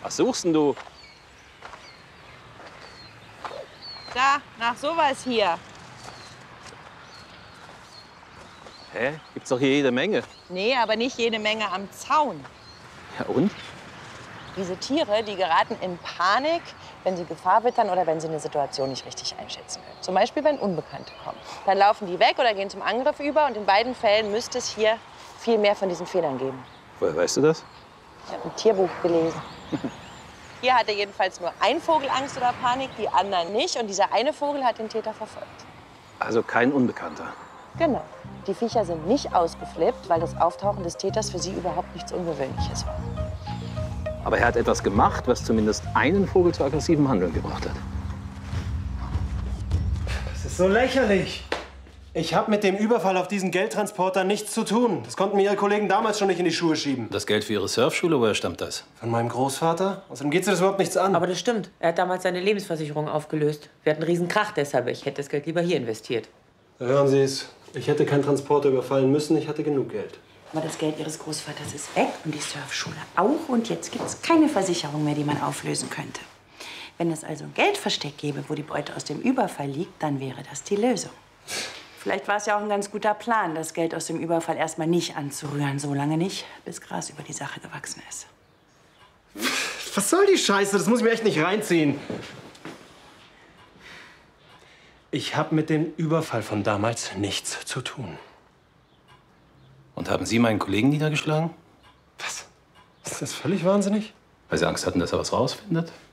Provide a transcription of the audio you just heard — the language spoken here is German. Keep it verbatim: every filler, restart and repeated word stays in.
Was suchst denn du? Da, nach sowas hier. Hä? Gibt's doch hier jede Menge. Nee, aber nicht jede Menge am Zaun. Ja und? Diese Tiere, die geraten in Panik, wenn sie Gefahr wittern oder wenn sie eine Situation nicht richtig einschätzen können. Zum Beispiel, wenn Unbekannte kommen. Dann laufen die weg oder gehen zum Angriff über. Und in beiden Fällen müsste es hier viel mehr von diesen Fehlern geben. Woher weißt du das? Ich habe ein Tierbuch gelesen. Hier hatte jedenfalls nur ein Vogel Angst oder Panik, die anderen nicht. Und dieser eine Vogel hat den Täter verfolgt. Also kein Unbekannter. Genau. Die Viecher sind nicht ausgeflippt, weil das Auftauchen des Täters für sie überhaupt nichts Ungewöhnliches war. Aber er hat etwas gemacht, was zumindest einen Vogel zu aggressivem Handeln gebracht hat. Das ist so lächerlich. Ich habe mit dem Überfall auf diesen Geldtransporter nichts zu tun. Das konnten mir Ihre Kollegen damals schon nicht in die Schuhe schieben. Das Geld für Ihre Surfschule, woher stammt das? Von meinem Großvater? Außerdem geht Sie das überhaupt nichts an. Aber das stimmt. Er hat damals seine Lebensversicherung aufgelöst. Wir hatten einen riesen Krach deshalb. Ich hätte das Geld lieber hier investiert. Da hören Sie es. Ich hätte keinen Transporter überfallen müssen. Ich hatte genug Geld. Aber das Geld Ihres Großvaters ist weg und die Surfschule auch. Und jetzt gibt es keine Versicherung mehr, die man auflösen könnte. Wenn es also ein Geldversteck gäbe, wo die Beute aus dem Überfall liegt, dann wäre das die Lösung. Vielleicht war es ja auch ein ganz guter Plan, das Geld aus dem Überfall erstmal nicht anzurühren. So lange nicht, bis Gras über die Sache gewachsen ist. Was soll die Scheiße? Das muss ich mir echt nicht reinziehen. Ich habe mit dem Überfall von damals nichts zu tun. Und haben Sie meinen Kollegen niedergeschlagen? Was? Ist das völlig wahnsinnig? Weil Sie Angst hatten, dass er was rausfindet?